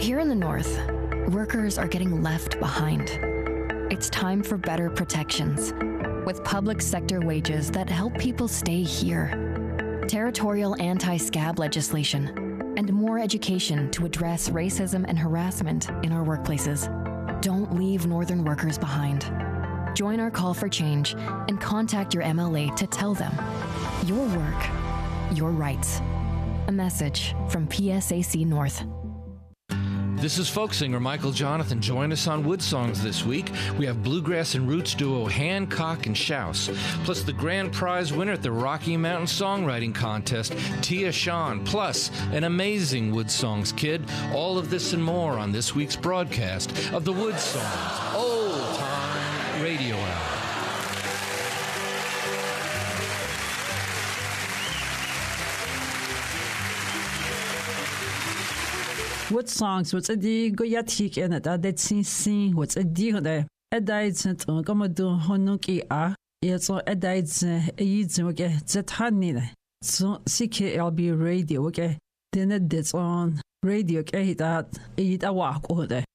Here in the North, workers are getting left behind. It's time for better protections, with public sector wages that help people stay here, territorial anti-scab legislation, and more education to address racism and harassment in our workplaces. Don't leave Northern workers behind. Join our call for change and contact your MLA to tell them your work, your rights. A message from PSAC North. This is folk singer Michael Jonathan. Join us on Wood Songs this week. We have bluegrass and roots duo Hancock and Shouse, plus the grand prize winner at the Rocky Mountain Songwriting Contest, Tia Shawn, plus an amazing Wood Songs kid. All of this and more on this week's broadcast of the Wood Songs Old Time Radio Hour. Wood Songs, what's a D go yatik and at that sing, what's a D there? A died sent on Commodore Honuki a it's all a died yids okay, Zethanina. So CKLB radio, okay, then it's on radio, okay, that eat a walk over there.